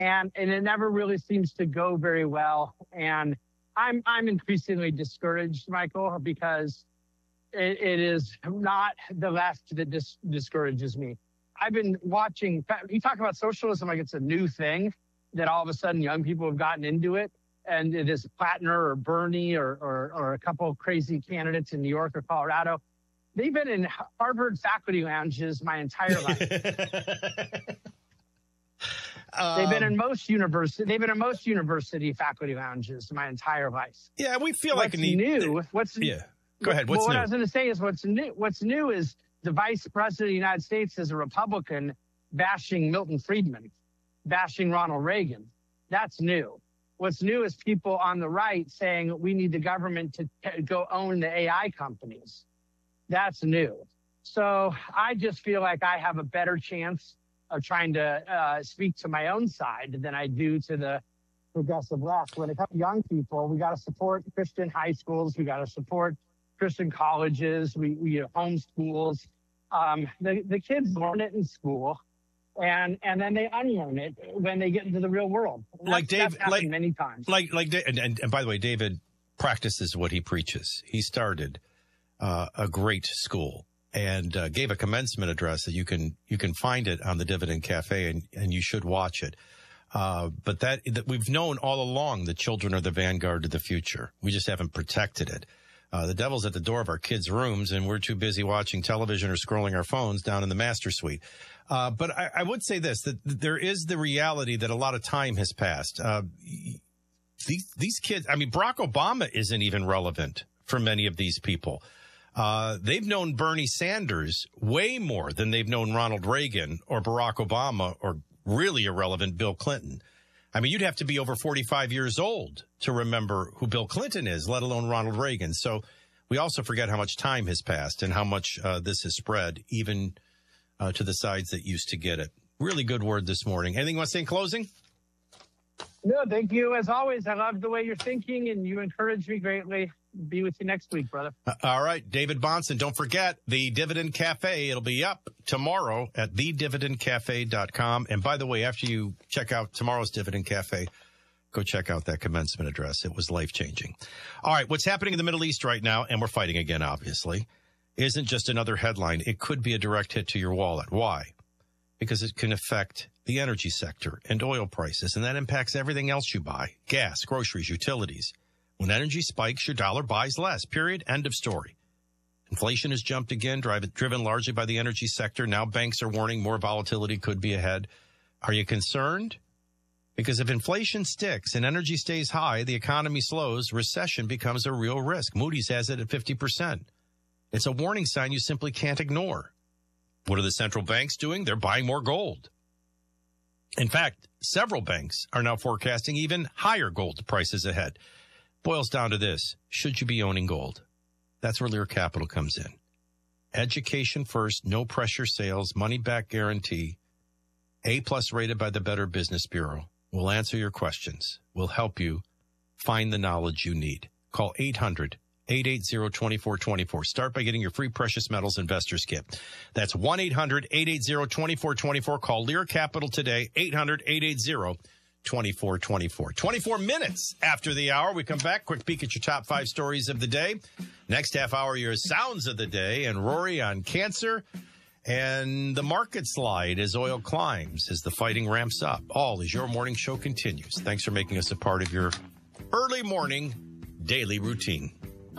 and it never really seems to go very well. And I'm increasingly discouraged, Michael, because it is not the left that discourages me. I've been watching, you talk about socialism like it's a new thing, that all of a sudden young people have gotten into it. And it is Plattner or Bernie or a couple of crazy candidates in New York or Colorado. They've been in Harvard faculty lounges my entire life. They've been in most university faculty lounges my entire life. Yeah, we feel What's like new. Go ahead. What's what new? I was going to say is what's new. What's new is the vice president of the United States is a Republican bashing Milton Friedman, bashing Ronald Reagan. That's new. What's new is people on the right saying we need the government to go own the AI companies. That's new. So I just feel like I have a better chance of trying to speak to my own side than I do to the progressive left. When it comes to young people, we got to support Christian high schools. We got to support Christian colleges. We have homeschools. The kids learn it in school. And then they unlearn it when they get into the real world. That's happened many times. And by the way, David practices what he preaches. He started a great school and gave a commencement address that you can find it on the Dividend Cafe, and you should watch it. But that we've known all along the children are the vanguard of the future. We just haven't protected it. The devil's at the door of our kids' rooms, and we're too busy watching television or scrolling our phones down in the master suite. But I would say this, that there is the reality that a lot of time has passed. These kids, I mean, Barack Obama isn't even relevant for many of these people. They've known Bernie Sanders way more than they've known Ronald Reagan or Barack Obama or really irrelevant Bill Clinton. I mean, you'd have to be over 45 years old to remember who Bill Clinton is, let alone Ronald Reagan. So we also forget how much time has passed and how much this has spread, even to the sides that used to get it. Really good word this morning. Anything you want to say in closing? No, thank you. As always, I love the way you're thinking, and you encourage me greatly. Be with you next week, brother. All right, David Bahnsen. Don't forget the Dividend Cafe. It'll be up tomorrow at thedividendcafe.com. And by the way, after you check out tomorrow's Dividend Cafe, go check out that commencement address. It was life-changing. All right, what's happening in the Middle East right now, and we're fighting again, obviously, isn't just another headline. It could be a direct hit to your wallet. Why? Because it can affect the energy sector and oil prices, and that impacts everything else you buy: gas, groceries, utilities. When energy spikes, your dollar buys less, period, end of story. Inflation has jumped again, driven largely by the energy sector. Now banks are warning more volatility could be ahead. Are you concerned? Because if inflation sticks and energy stays high, the economy slows, recession becomes a real risk. Moody's has it at 50%. It's a warning sign you simply can't ignore. What are the central banks doing? They're buying more gold. In fact, several banks are now forecasting even higher gold prices ahead. Boils down to this: should you be owning gold? That's where Lear Capital comes in. Education first, no pressure sales, money back guarantee, A+ rated by the Better Business Bureau. We'll answer your questions. We'll help you find the knowledge you need. Call 800-880-2424. Start by getting your free precious metals investors kit. That's 1-800-880-2424. Call Lear Capital today, 800-880-2424. 24 minutes after the hour. We come back. Quick peek at your top 5 stories of the day. Next half hour, your sounds of the day. And Rory on cancer and the market slide as oil climbs, as the fighting ramps up. All as your morning show continues. Thanks for making us a part of your early morning daily routine.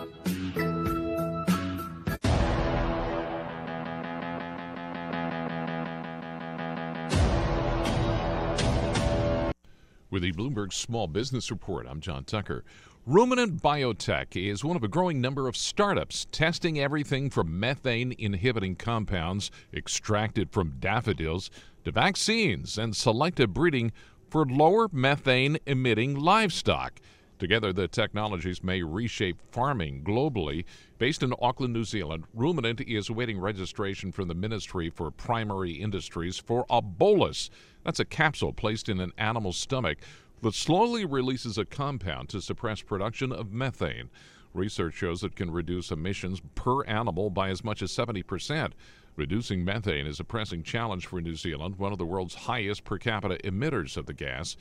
With the Bloomberg Small Business Report, I'm John Tucker. Ruminant Biotech is one of a growing number of startups testing everything from methane-inhibiting compounds extracted from daffodils to vaccines and selective breeding for lower methane-emitting livestock. Together, the technologies may reshape farming globally. Based in Auckland, New Zealand, Ruminant is awaiting registration from the Ministry for Primary Industries for a bolus. That's a capsule placed in an animal's stomach that slowly releases a compound to suppress production of methane. Research shows it can reduce emissions per animal by as much as 70%. Reducing methane is a pressing challenge for New Zealand, one of the world's highest per capita emitters of the gas.